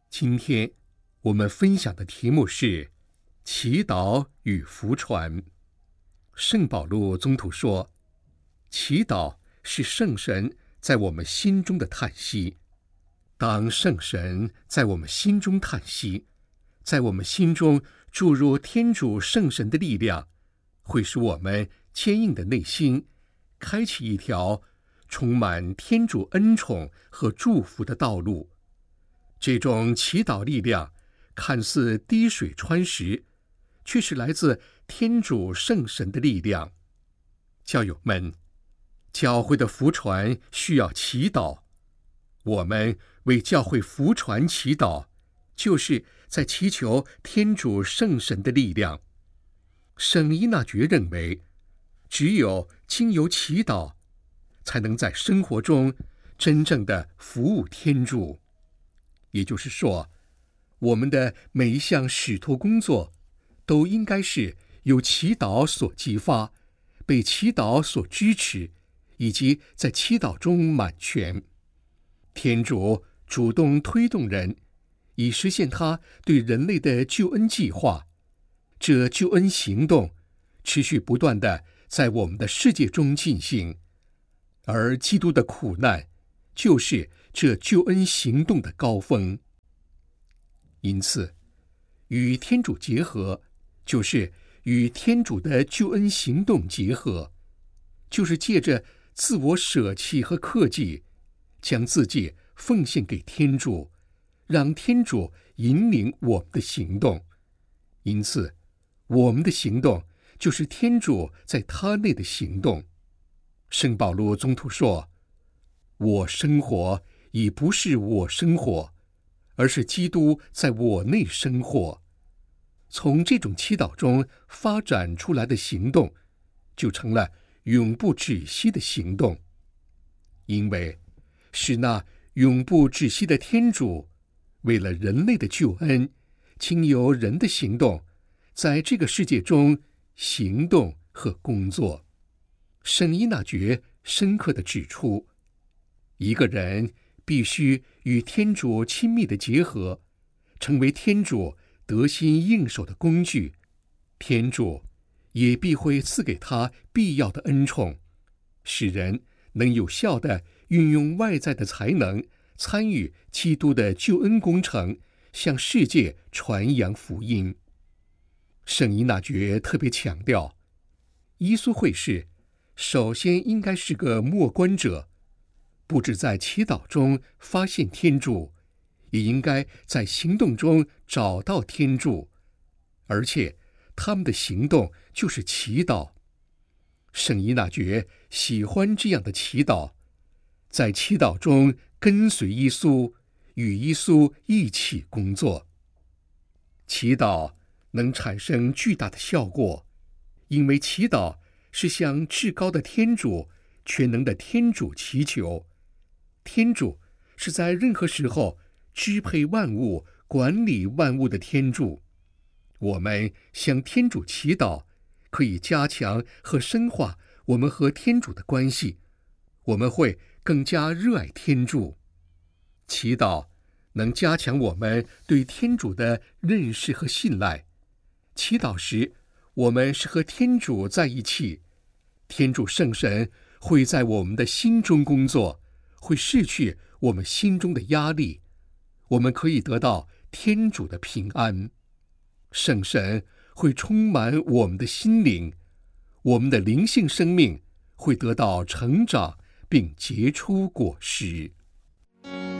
今天我们分享的题目是祈祷与福传。圣保禄宗徒说，祈祷是圣神在我们心中的叹息。当圣神在我们心中叹息，在我们心中注入天主圣神的力量，会使我们坚硬的内心开启一条充满天主恩宠和祝福的道路。这种祈祷力量看似滴水穿石，却是来自天主圣神的力量。教友们，教会的福传需要祈祷，我们为教会福传祈祷，就是在祈求天主圣神的力量。圣依纳爵认为，只有经由祈祷，才能在生活中真正的服务天主。也就是说，我们的每一项使徒工作都应该是由祈祷所激发，被祈祷所支持，以及在祈祷中满全。天主主动推动人，以实现他对人类的救恩计划。这救恩行动持续不断地在我们的世界中进行，而基督的苦难就是这救恩行动的高峰。因此，与天主结合，就是与天主的救恩行动结合，就是借着自我舍弃和克己，将自己奉献给天主，让天主引领我们的行动。因此，我们的行动就是天主在他内的行动。圣保禄宗徒说，我生活已不是我生活，而是基督在我内生活。从这种祈祷中发展出来的行动，就成了永不止息的行动。因为是那永不止息的天主，为了人类的救恩，经由人的行动，在这个世界中行动和工作。圣依纳爵深刻地指出，一个人必须与天主亲密的结合，成为天主得心应手的工具。天主也必会赐给他必要的恩宠，使人能有效地运用外在的才能，参与基督的救恩工程，向世界传扬福音。圣依纳爵特别强调，依苏会士首先应该是个默观者，不只在祈祷中发现天主，也应该在行动中找到天主，而且他们的行动就是祈祷。圣依纳爵喜欢这样的祈祷，在祈祷中跟随耶稣，与耶稣一起工作。祈祷能产生巨大的效果，因为祈祷是向至高的天主、全能的天主祈求。天主是在任何时候支配万物、管理万物的天主。我们向天主祈祷，可以加强和深化我们和天主的关系，我们会更加热爱天主。祈祷能加强我们对天主的认识和信赖。祈祷时，我们是和天主在一起，天主圣神会在我们的心中工作，会逝去我们心中的压力，我们可以得到天主的平安。圣神会充满我们的心灵，我们的灵性生命会得到成长并结出果实。